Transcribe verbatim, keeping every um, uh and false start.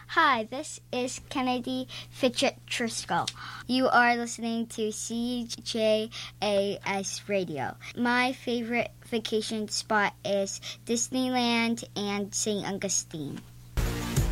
Hi, this is Kennedy Fitchett Driscoll. You are listening to C J A S Radio. My favorite vacation spot is Disneyland and Saint Augustine.